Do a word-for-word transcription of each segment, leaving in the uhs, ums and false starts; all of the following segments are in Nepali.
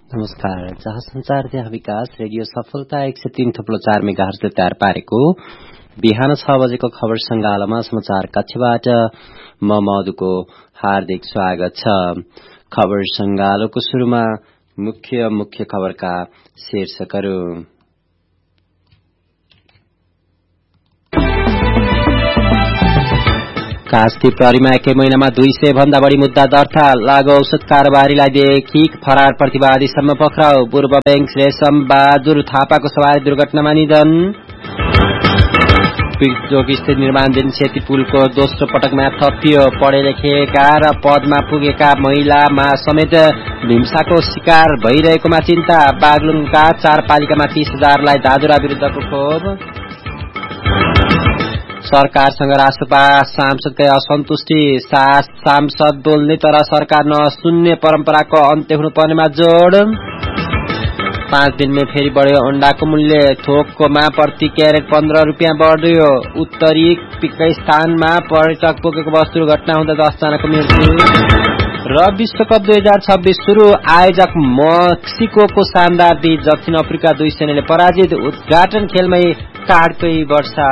नमस्कार। जहाँ संचार त्यहाँ विकास रेडियो सफलता एक सय तीन थप्लो चार मेगाहर्जले तयार पारेको बिहान छ बजेको खबर संगालोमा समाचार कक्षबाट म मधुको हार्दिक स्वागत छ। खबर संगालोको शुरूमा मुख्य मुख्य खबरका शीर्षकहरू। कास्की प्रहरीमा एकै महिनामा दुई सय भन्दा बढ़ी मुद्दा दर्ता। लागू औषध कारोबारीलाई देखि फरार प्रतिवादीसम्म पक्राउ। पूर्व बैंक रेशम बहादुर थापाको सवारी दुर्घटनामा निधन। जोग स्थित निर्माणधीन सेती पुलको दोस्रो पटकमा थपियो। पढे लेखेका र पदमा पुगेका महिलामा समेत हिंसाको शिकार भइरहेकोमा चिन्ता। बागलुङका चार पालिकामा तीस हजारलाई दादुरा विरुद्धको क्षोभ। सरकारसँग रासपा सांसदकै असन्तुष्टि। सांसद बोल्ने तर सरकार नसुन्ने परम्पराको अन्त्य हुनुपर्नेमा जोड। पाँच दिनमै फेरि बढ्यो अण्डाको मूल्य। थोकमा प्रति क्यारेट पन्ध्र रुपियाँ बढ्यो। उत्तरी स्थानमा पर्यटक पुगेको बस दुर्घटना हुँदा दस जनाको मृत्यु। र विश्वकप दुई हजार छब्बीस शुरू। आयोजक मेक्सिकोको शानदार जीत। दक्षिण अफ्रिका दुई शून्यले पराजित। उद्घाटन खेलमै काठकै वर्षा।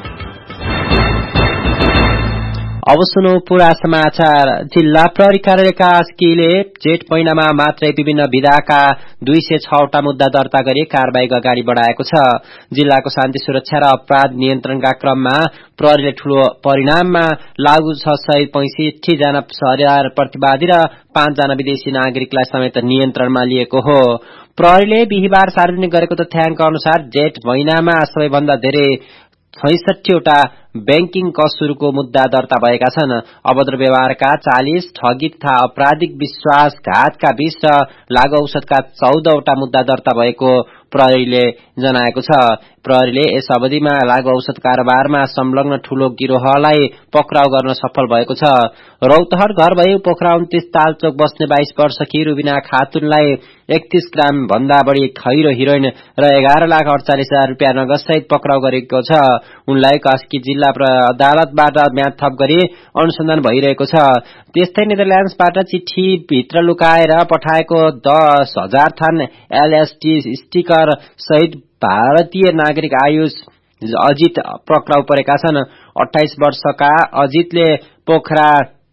अब सुनौ पूरा समाचार। जिल्ला प्रहरी कार्यालय कास्कीले जेठ महिनामा मात्रै विभिन्न विधाका दुई सय छवटा मुद्दा दर्ता गरी कारबाही अगाडि बढ़ाएको छ। जिल्लाको शान्ति सुरक्षा र अपराध नियन्त्रणका क्रममा प्रहरीले ठूलो परिणाममा लागू छ सय पैंसठी जना फरार प्रतिवादी र पाँच जना विदेशी नागरिकलाई समेत नियन्त्रणमा लिएको हो। प्रहरीले बिहिबार सार्वजनिक गरेको तथ्याङ्क अनुसार जेठ महिनामा सबैभन्दा धेरै छैसठीवटा बैंकिङ कसुरको मुद्दा दर्ता भएका छन्। अभद्र व्यवहारका चालीस, ठगी तथा आपराधिक विश्वासघातका बीस र लागू औषधका चौधवटा मुद्दा दर्ता भएको प्रहरीले जनाएको छ। प्रहरीले यस अवधिमा लागू औषध कारोबारमा संलग्न ठूलो गिरोहलाई पक्राउ गर्न सफल भएको छ। रौतहट घर भई पोखरा उन्तीस तालचोक बस्ने बाइस वर्षकी रुबिना खातुनलाई एकतीस ग्राम भन्दा बढ़ी खैरो हिरोइन र एघार लाख अडचालिस हजार रुपियाँ नगदसहित पक्राउ गरेको छ। उनलाई कास्की जिल्ला अदालतबाट म्याद थप गरी अनुसन्धान भइरहेको छ। त्यस्तै नेदरल्याण्ड्सबाट चिठी भित्र लुकाएर पठाएको दस हजार थान एलएसटी स्टिकर सहित भारतीय नागरिक आयुष अजित पक्राउ परेका छन्। अठाइस वर्षका अजितले पोखरा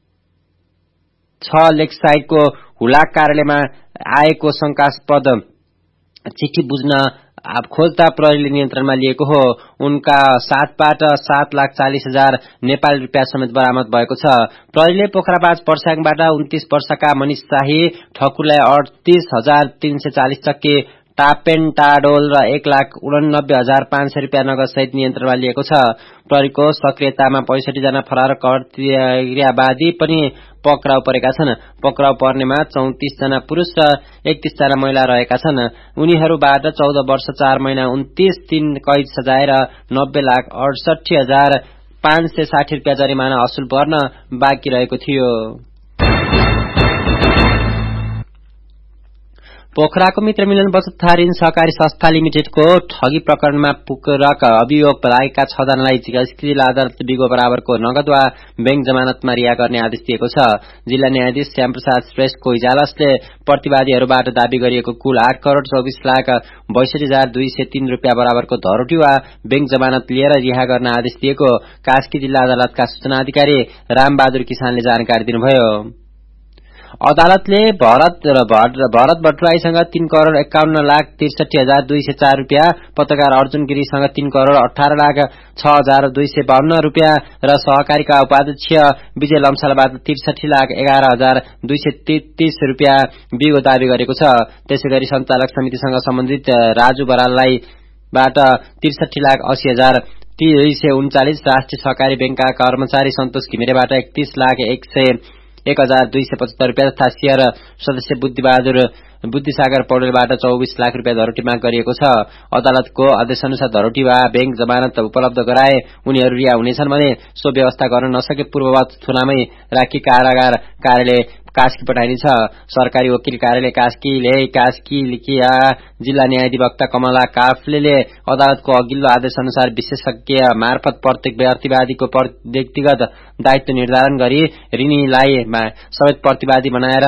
छ लेकसाइडको हुलाक कार्यालयमा आएको शंकास्पद चिठी बुझ्न खोज्दा प्रहरीले नियन्त्रणमा लिएको हो। उनका साथबाट सात लाख चालिस हजार नेपाली रुपियाँ समेत बरामद भएको छ। प्रहरीले पोखराबाज पर्स्याङबाट उन्तीस वर्षका मनिष शाही ठकुरलाई अडतीस हजार तीन सय चालिस चक्की टापेन्टाडोल र एक लाख उननब्बे हजार पाँच सय रुपियाँ नगद सहित नियन्त्रणमा लिएको छ। प्रहरीको सक्रियतामा पैंसठी जना फरार प्रतिक्रियावादी पनि पक्राउ परेका छन्। पक्राउ पर्नेमा चौतिस जना पुरूष र एकतीस जना महिला रहेका छन्। उनीहरूबाट चौध वर्ष चार महिना उन्तीस दिन कैद सजाय र नब्बे लाख अडसठी हजार पाँच सय साठी रुपियाँ जरिमाना असुल पर्न बाँकी रहेको थियो। पोखराको मित्र मिलन बचत ऋण सहकारी संस्था लिमिटेडको ठगी प्रकरणमा पूरक अभियोग लागेका छ जनालाई जिल्ला अदालतले बिगो बराबरको नगद वा बैंक जमानतमा रिहा गर्ने आदेश दिएको छ। जिल्ला न्यायाधीश श्यामप्रसाद श्रेष्ठको इजलासले प्रतिवादीहरूबाट दावी गरिएको कुल आठ करोड़ चौबीस लाख बैसठी हजार दुई सय तीन रुपियाँ बराबरको धरोटी वा बैंक जमानत लिएर रिहा गर्न आदेश दिएको कास्की जिल्ला अदालतका सूचना अधिकारी रामबहादुर किसानले जानकारी दिनुभयो। अदालतले भरत भरत भट्टराईसँग तीन करोड़ एकाउन्न लाख त्रिसठी हजार दुई सय चार रुपियाँ, पत्रकार अर्जुन गिरीसँग तीन करोड़ अठारह लाख छ हजार दुई सय बाहन्न रुपियाँ र सहकारीका उपाध्यक्ष विजय लम्सालबाट त्रिसठी लाख एघार हजार दुई सय तेत्तीस रुपियाँ बिगो दावी गरेको छ। त्यसैगरी संचालक समितिसँग सम्बन्धित राजु बराललाई बाट त्रिसठी लाख अस्सी हजार दुई सय उन्चालिस, राष्ट्रिय सहकारी बैंकका कर्मचारी सन्तोष घिमिरेबाट एकतीस लाख एक सय एक हजार दुई सय पचहत्तर रुपियाँ तथा शेयर सदस्य बुद्धिबहादुर बुद्धिसागर पौडेलबाट चौबीस लाख रुपियाँ धरोटी माग गरिएको छ। अदालतको आदेश अनुसार धरोटी वा बैंक जमानत उपलब्ध गराए उनीहरू रिहा हुनेछन् भने सो व्यवस्था गर्न नसके पूर्ववत थुनामै राखी कारागार कार्यालय कास्की पठाइनेछ। सरकारी वकिल कार्यालय कास्कीले कास्की लिखिया जिल्ला न्यायाधिवक्ता कमला काफ्लेले अदालतको अघिल्लो आदेश अनुसार विशेषज्ञ मार्फत प्रत्येक प्रतिवादीको व्यक्तिगत दायित्व निर्धारण गरी ऋणीलाई समेत प्रतिवादी बनाएर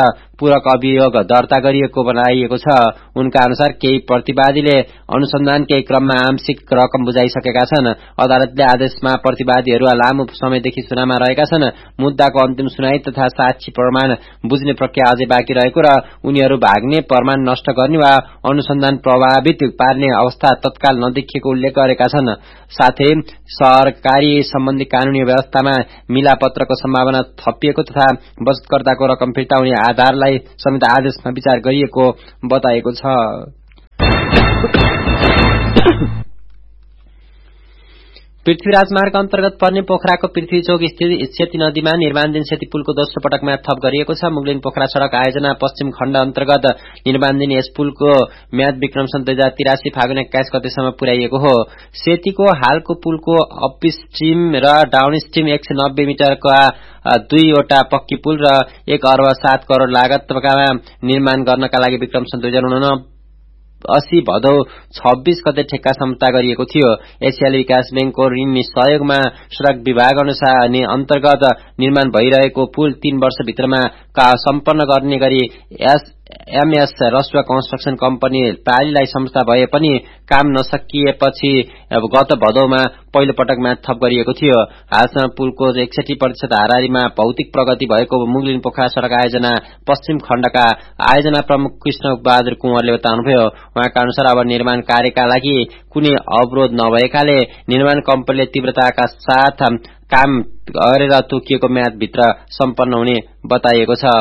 पूरक अभियोग दर्ता गरिएको बताइएको छ। उनका अनुसार केही प्रतिवादीले अनुसन्धानकै क्रममा आंशिक रकम बुझाइसकेका छन्। अदालतले आदेशमा प्रतिवादीहरू लामो समयदेखि सुनामा रहेका छन्। मुद्दाको अन्तिम सुनाई तथा साक्षी प्रमाण बुझ्ने प्रक्रिया अझै बाँकी रहेको र उनीहरू भाग्ने, प्रमाण नष्ट गर्ने वा अनुसन्धान प्रभावित पार्ने अवस्था तत्काल नदेखिएको उल्लेख गरेका छन्। साथै सरकारी सम्बन्धी कानूनी व्यवस्थामा मिलापत्रको सम्भावना थपिएको तथा बचतकर्ताको रकम फिर्ता हुने आधारलाई समेत आदेशमा विचार गरिएको बताएको छ। पृथ्वीराज मार्ग अन्तर्गत पर्ने पोखराको पृथ्वीचोक स्थित सेती नदीमा निर्माणधीन सेती पुलको दोस्रो पटकमा थप गरिएको छ। मुगलिन पोखरा सड़क आयोजना पश्चिम खण्ड अन्तर्गत निर्माणधीन यस पुलको म्याद विक्रम सन् दुई हजार तिरासी फागुन एक्काइस गतेसम्म पुर्याइएको हो। सेतीको हालको पुलको अपस्ट्रिम र डाउनस्ट्रिम एक सय नब्बे मिटरका दुईवटा पक्की पुल र एक अर्ब सात करोड़ लागतमा निर्माण गर्नका लागि विक्रम सन् दुई हजार उनानब्बे अस्सी भदौ छब्बीस गते ठेक्का सम्झौता गरिएको थियो। एसियाली विकास बैंकको ऋण सहयोगमा सड़क विभाग अनुसार अन्तर्गत निर्माण भइरहेको पुल तीन वर्षभित्रमा सम्पन्न गर्ने गरी एमएस रसुवा कन्स्ट्रक्सन कम्पनी प्रालीलाई सम्झौता भए पनि काम नसकिएपछि गत भदौमा पहिलो पटक म्याद थप गरिएको थियो। हालसम्म पुलको एकसठी प्रतिशत हाराहारीमा भौतिक प्रगति भएको मुगलिन पोखरा सड़क आयोजना पश्चिम खण्डका आयोजना प्रमुख कृष्ण बहादुर कुँवरले बताउनुभयो। उहाँका अनुसार अब निर्माण कार्यका लागि कुनै अवरोध नभएकाले निर्माण कम्पनीले तीव्रताका साथ काम गरेर तोकिएको म्यादभित्र सम्पन्न हुने बताइएको छ।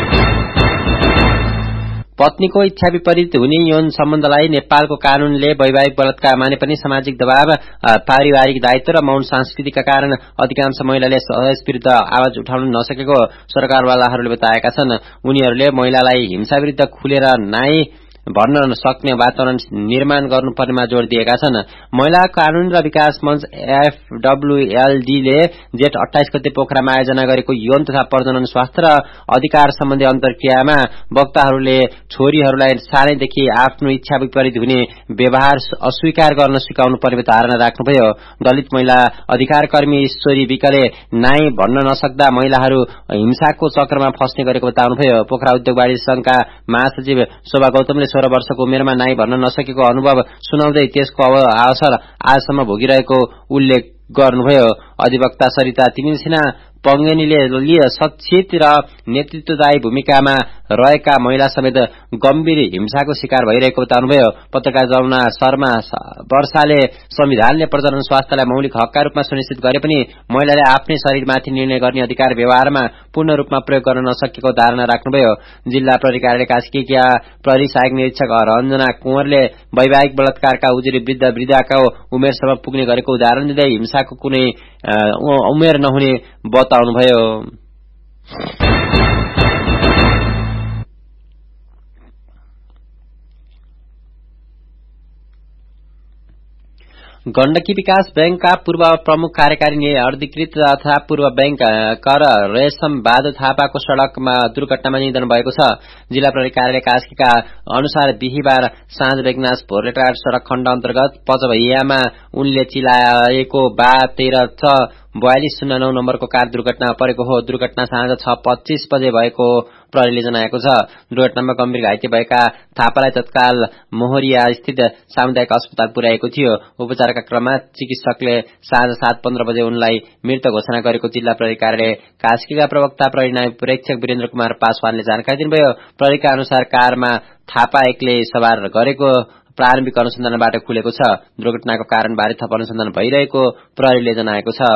पत्नीको इच्छा विपरीत हुने यौन सम्बन्धलाई नेपालको कानूनले वैवाहिक बलात्कार माने पनि सामाजिक दबाव, पारिवारिक दायित्व र मौन संस्कृतिका कारण अधिकांश महिलाले यस विरुद्ध आवाज उठाउन नसकेको सरकारवालाहरूले बताएका छन्। उनीहरूले महिलालाई हिंसा विरुद्ध खुलेर नाई भन्न सक्ने वातावरण निर्माण गर्नुपर्नेमा जोड़ दिएका छन्। महिला कानून र विकास मंच एफडब्ल्यूएलडीले जेठ अट्ठाइस गते पोखरामा आयोजना गरेको यौन तथा प्रजनन स्वास्थ्य र अधिकार सम्बन्धी अन्तर्क्रियामा वक्ताहरूले छोरीहरूलाई सानैदेखि आफ्नो इच्छा विपरीत हुने व्यवहार अस्वीकार गर्न सिकाउनु पर्ने धारणा राख्नुभयो। दलित महिला अधिकार कर्मी ईश्वरी विकले नाई भन्न नसक्दा महिलाहरू हिंसाको चक्रमा फस्ने गरेको बताउनुभयो। पोखरा उद्योग वाणिज्य संघका महासचिव शोभा गौतमले सोह्र वर्षको उमेरमा नाई भन्न नसकेको अनुभव सुनाउँदै त्यसको अवसर आजसम्म भोगिरहेको उल्लेख गर्नुभयो। अधिवक्ता सरिता तिमिसिना पंगेनीले सचेत र नेतृत्वदायी भूमिकामा रहेका महिला समेत गम्भीर हिंसाको शिकार भइरहेको बताउनुभयो। पत्रकार जमुना शर्मा वर्षाले संविधानले प्रजनन स्वास्थ्यलाई मौलिक हकका रूपमा सुनिश्चित गरे पनि महिलाले आफ्नै शरीरमाथि निर्णय गर्ने अधिकार व्यवहारमा पूर्ण रूपमा प्रयोग गर्न नसकेको धारणा राख्नुभयो। जिल्ला प्रहरी कार्यालय कास्कीका प्रहरी सहायक निरीक्षक रञ्जना कुँवरले वैवाहिक बलात्कारका उजुरी वृद्ध वृद्धाको उमेरसम्म पुग्ने गरेको उदाहरण दिँदै हिंसाको कुनै उमेर नहुने बताउनुभयो। गण्डकी विकास बैंकका पूर्व प्रमुख कार्यकारी अधिकृत तथा पूर्व बैंक कर रेशम बहादुर थापाको सड़कमा दुर्घटनामा निधन भएको छ। जिल्ला प्रहरी कार्यालय कास्कीका अनुसार बिहिबार साँझ बेगनास भोरलेटार सड़क खण्ड अन्तर्गत पचभैयामा उनले चिलाएको बा तेह्र छ बयालिस शून्य नौ नम्बरको कार दुर्घटना परेको हो। दुर्घटना साँझ छ पच्चीस बजे भएको प्रहरीले जनाएको छ। दुर्घटनामा गम्भीर घाइते भएका थापालाई तत्काल मोहरिया स्थित सामुदायिक अस्पताल पुर्याएको थियो। उपचारका क्रममा चिकित्सकले साँझ सात पन्ध्र बजे उनलाई मृत घोषणा गरेको जिल्ला प्रहरी कार्यालय कास्कीका प्रवक्ता प्रहरी नायब प्रेक्षक वीरेन्द्र कुमार पासवानले जानकारी दिनुभयो। प्रहरीका अनुसार कारमा थापा एक्लै सवार गरेको प्रारम्भिक अनुसन्धानबाट खुलेको छ। दुर्घटनाको कारणबारे थप अनुसन्धान भइरहेको प्रहरीले जनाएको छ।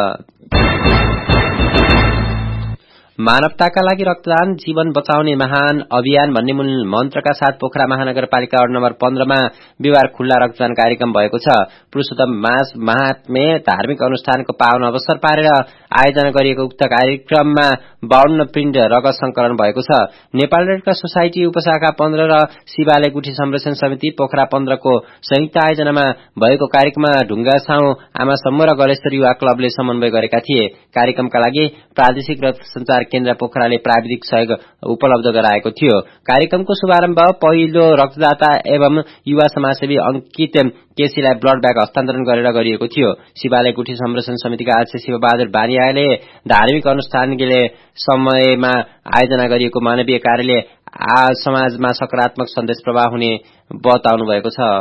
मानवताका लागि रक्तदान जीवन बचाउने महान अभियान भन्ने मूल मन्त्रका साथ पोखरा महानगरपालिका वार्ड नम्बर पन्ध्रमा बिहिबार खुल्ला रक्तदान कार्यक्रम भएको छ। पुरुषोत्तम मास महात्म्य धार्मिक अनुष्ठानको पावन अवसर पारेर आयोजना गरिएको उक्त कार्यक्रममा बाउन्न पिण्ड रगत संकलन भएको छ। नेपाल रेड क्रस सोसाइटी उपशाखा पन्ध्र र शिवालय गुठी संरक्षण समिति पोखरा पन्ध्रको संयुक्त आयोजनामा भएको कार्यक्रममा ढुङ्गा साउ आमा समूह र गलेश्वर युवा क्लबले समन्वय गरेका थिए। कार्यक्रमका लागि प्रादेशिक रक्त संचार केन्द्र पोखराले प्राविधिक सहयोग उपलब्ध गराएको थियो। कार्यक्रमको शुभारम्भ पहिलो रक्तदाता एवं युवा समाजसेवी अंकित केसीलाई ब्लड ब्याग हस्तान्तरण गरेर गरिएको थियो। शिवालय गुठी संरक्षण समितिका अध्यक्ष शिवबहादुर बानियाले धार्मिक अनुष्ठानले समयमा आयोजना गरिएको मानवीय कार्यले समाजमा सकारात्मक सन्देश प्रवाह हुने बताउनु भएको छ।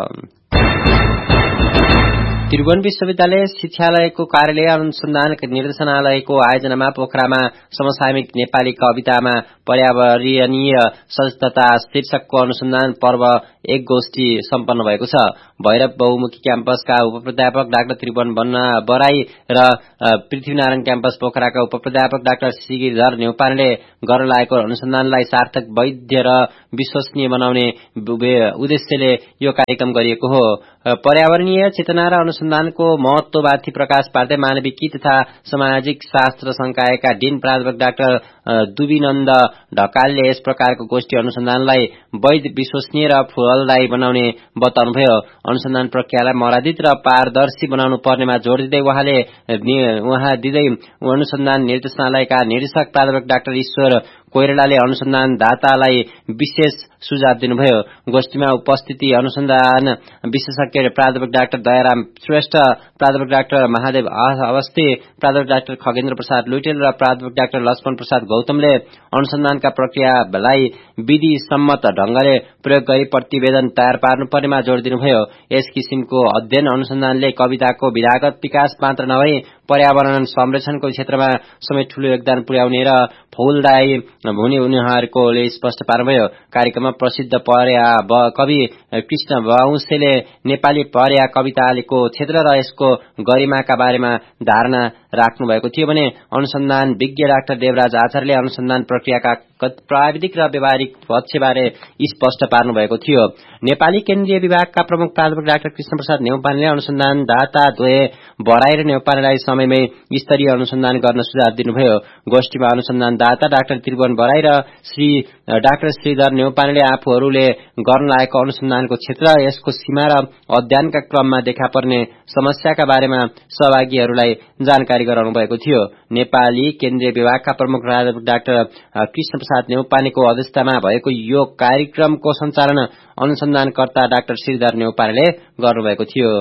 त्रिभुवन विश्वविद्यालय शिक्षालयको कार्यालय अनुसन्धान निर्देशनालयको आयोजनामा पोखरामा समसामयिक नेपाली कवितामा पर्यावरणीय सचेतनता शीर्षकको अनुसन्धान पर्व एक गोष्ठी सम्पन्न भएको छ। भैरव बहुमुखी क्याम्पसका उपप्राध्यापक डाक्टर त्रिभुवन बराई र पृथ्वीनारायण क्याम्पस पोखराका उपप्राध्यापक डाक्टर श्रीधर न्यौपानेले गर्न लागेको अनुसन्धानलाई सार्थक, वैध र विश्वसनीय बनाउने उद्देश्यले यो कार्यक्रम गरिएको हो। पर्यावरणीय चेतना र अनुसन्धानको महत्वमाथि प्रकाश पार्दै मानविकी तथा सामाजिक शास्त्र संकायका डीन प्राध्यापक डाक्टर दुविनन्द ढकालले यस प्रकारको गोष्ठी अनुसन्धानलाई वैध, विश्वसनीय र फलदायी बनाउने बताउनुभयो। अनुसन्धान प्रक्रियालाई मर्यादित र पारदर्शी बनाउनु पर्नेमा जोड़ दिँदै उहाँले उहाँ दिँदै अनुसन्धान निर्देशनालयका निर्देशक प्राध्यापक डाक्टर ईश्वर कोइरालाले अनुसन्धानदातालाई विशेष सुझाव दिनुभयो। गोष्ठीमा उपस्थिति अनुसन्धान विशेषज्ञ प्राध्यापक डाक्टर दयाराम श्रेष्ठ, प्राध्यापक डाक्टर महादेव अवस्थी, प्राध्यापक डाक्टर खगेन्द्र प्रसाद लुइटेल र प्राध्यापक डाक्टर लक्ष्मण प्रसाद गौतमले अनुसन्धानका प्रक्रियालाई विधि सम्मत ढंगले प्रयोग गरी प्रतिवेदन तयार पार्नुपर्नेमा जोड़ दिनुभयो। यस किसिमको अध्ययन अनुसन्धानले कविताको विधागत विकास मात्र नभई पर्यावरण संरक्षणको क्षेत्रमा समेत ठूलो योगदान पुर्याउने र फलदायी हुने उनीहरूकोले स्पष्ट पार्नुभयो। कार्यक्रममा प्रसिद्ध पर्या कवि कृष्ण बाउसेले नेपाली पर्या कविताको क्षेत्र र यसको गरिमाका बारेमा धारणा राख्नु भएको थियो भने अनुसन्धान विज्ञ डाक्टर देवराज आचार्यले अनुसन्धान प्रक्रियाका प्राविधिक र व्यावहारिक पक्षबारे स्पष्ट पार्नु भएको थियो। नेपाली केन्द्रीय विभागका प्रमुख प्राध्यापक डाक्टर कृष्ण प्रसाद न्यौपानेले अनुसन्धानदाता द्वय बराई र न्यौपानेलाई समयमै स्तरीय अनुसन्धान गर्न सुझाव दिनुभयो। गोष्ठीमा अनुसन्धानदाता डाक्टर त्रिभुवन बराई र श्री डाक्टर श्रीधर न्यौपानेले आफूहरूले गर्न लागेको अनुसन्धानको क्षेत्र, यसको सीमा र अध्ययनका क्रममा देखा पर्ने समस्याका बारेमा सहभागीहरूलाई जानकारी गराउनु भएको थियो। नेपाली केन्द्रीय विभागका प्रमुख प्राध्यापक डाक्टर कृष्ण प्रसाद न्यौपानेको अध्यक्षतामा भएको यो कार्यक्रमको सञ्चालन अनुसन्धानकर्ता डाक्टर श्रीधर न्यौपानेले गर्नुभएको थियो।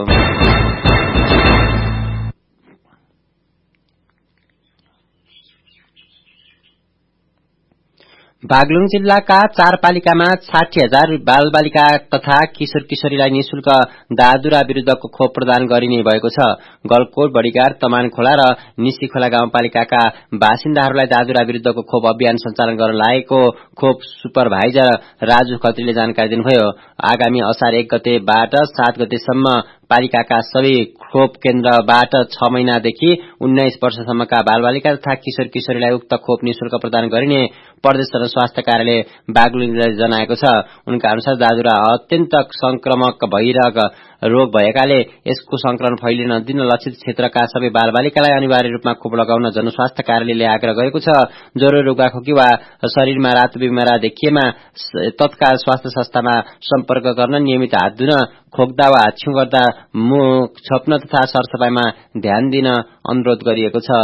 बागलुङ जिल्लाका चार पालिकामा साठी हजार बालबालिका तथा किशोर किशोरीलाई निशुल्क दादुरा विरूद्धको खोप प्रदान गरिने भएको छ। गलकोट, बडीगार, तमानखोला र निसीखोला गाउँपालिकाका बासिन्दाहरूलाई दादुरा विरूद्धको खोप अभियान सञ्चालन गर्न लागेको खोप सुपरभाइजर राजु खत्रीले जानकारी दिनुभयो। आगामी असार एक गतेबाट सात गतेसम्म पालिकाका सबै खोप केन्द्रबाट छ महिनादेखि उन्नाइस वर्षसम्मका बालबालिका तथा किशोर किशोरीलाई उक्त खोप निशुल्क प्रदान गरिने प्रदेश जनस्वास्थ्य कार्यालय बागलुङले जनाएको छ। उनका अनुसार दादुरा अत्यन्त संक्रमक भइरह रोग भएकाले यसको संक्रमण फैलिन नदिन लक्षित क्षेत्रका सबै बालबालिकालाई अनिवार्य रूपमा खोप लगाउन जनस्वास्थ्य कार्यालयले आग्रह गरेको छ। ज्वरो, रुगाखोकी वा शरीरमा रातो बिमारा देखिएमा तत्काल स्वास्थ्य संस्थामा सम्पर्क गर्न, नियमित हात धुन, खोक्दा वा हाच्छिउँ गर्दा मुख छोप्न तथा सरसफाईमा ध्यान दिन अनुरोध गरिएको छ।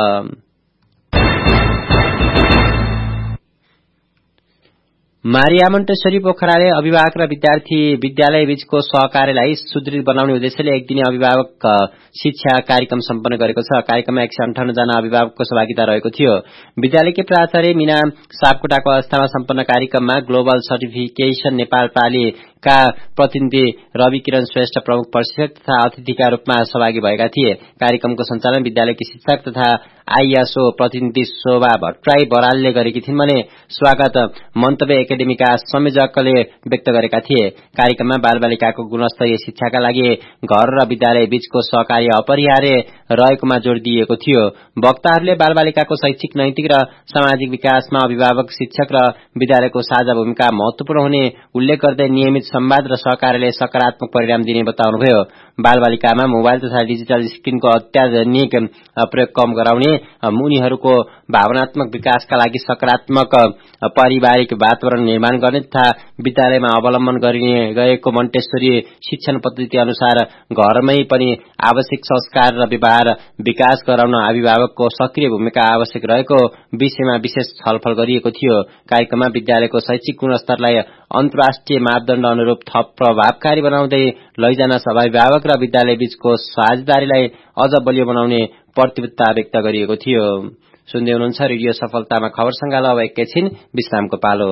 मारिया मोन्टेसरी पोखराले अभिभावक र विद्यार्थी विद्यालय बीचको सहकार्यलाई सुदृढ बनाउने उद्देश्यले एक दिने अभिभावक शिक्षा कार्यक्रम सम्पन्न गरेको छ। कार्यक्रममा एक सय अन्ठाउन्न जना अभिभावकको सहभागिता रहेको थियो। विद्यालयकी प्राचार्य मीना सापकोटाको अवस्थामा सम्पन्न कार्यक्रममा ग्लोबल सर्टिफिकेशन नेपाल पालिका प्रतिनिधि रवि किरण श्रेष्ठ प्रमुख प्रशिक्षक तथा अतिथिका रूपमा सहभागी भएका थिए। कार्यक्रमको सञ्चालन विद्यालयकी शिक्षक तथा आइएसओ प्रतिनिधि शोभा भट्टराई बरालले गरेकी थिइन् भने स्वागत मन्तव्य एकाडेमीका संयोजकले व्यक्त गरेका थिए। कार्यक्रममा बालबालिकाको गुणस्तरीय शिक्षाका लागि घर र विद्यालय बीचको सहकार्य अपरिहार्य रहेकोमा जोड़ दिइएको थियो। वक्ताहरूले बालबालिकाको शैक्षिक, नैतिक र सामाजिक विकासमा अभिभावक, शिक्षक र विद्यालयको साझा भूमिका महत्वपूर्ण हुने उल्लेख गर्दै नियमित संवाद र सहकार्यले सकारात्मक परिणाम दिने बताउनुभयो। बालबालिकामा मोबाइल तथा डिजिटल स्क्रिनको अत्याधुनिक प्रयोग कम गराउने, उनीहरूको भावनात्मक विकासका लागि सकारात्मक पारिवारिक वातावरण निर्माण गर्ने तथा विद्यालयमा अवलम्बन गरिने गएको मोन्टेसरी शिक्षण पद्धति अनुसार घरमै पनि आवश्यक संस्कार र व्यवहार विकास गराउन अभिभावकको सक्रिय भूमिका आवश्यक रहेको विषयमा विशेष छलफल गरिएको थियो। कार्यक्रममा विद्यालयको शैक्षिक गुणस्तरलाई अन्तर्राष्ट्रिय मापदण्ड अनुरूप थप प्रभावकारी बनाउँदै लैजान अभिभावक र विद्यालय बीचको साझेदारीलाई अझ बलियो बनाउने प्रतिबद्धता व्यक्त गरिएको थियो। सुन्दै हुनुहुन्छ रेडियो सफलतामा खबर संगालो। अब एकैछिन विश्रामको पालो।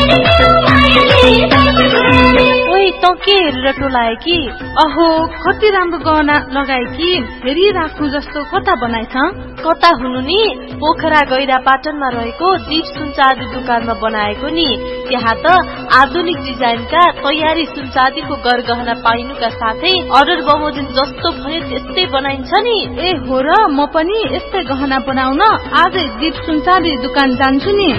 ओइ त के हेरेर टोलाए कि? अहो कति राम्रो गहना लगाए कि, हेरिराख्नु जस्तो कता बनाएछ? कता हुनु नि, पोखरा गैरा पाटनमा रहेको दीप सुनचाँदी दुकानमा बनाएको नि। त्यहाँ त आधुनिक डिजाइनका तयारी सुनचाँदीको गरगहना पाइनुका साथै अर्डर बमोजिम जस्तो भयो त्यस्तै बनाइन्छ नि। ए हो र, म पनि यस्तै गहना बनाउन आजै दीप सुनचाँदी दुकान जान्छु नि।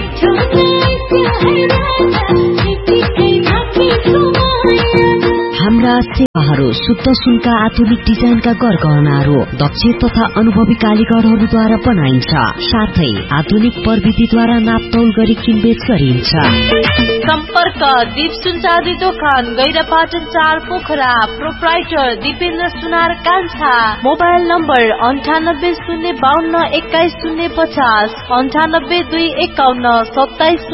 हाम्रा सेवाहरू शुद्ध सुनका आधुनिक डिजाइनका गरगहनाहरू दक्ष तथा अनुभवी कारीगरहरूद्वारा बनाइन्छ। साथै आधुनिक प्रविधिद्वारा नापतौल गरी किनबेच गरिन्छ। सम्पर्क दीप सुनचाँदी दोकान गैरापाटन चार पोखरा। प्रोप्राइटर दिपेन्द्र सुनार कान्छा। मोबाइल नम्बर अन्ठानब्बे शून्य बाहन्न एक्काइस शून्य पचास अन्ठानब्बे दुई एकाउन्न सत्ताइस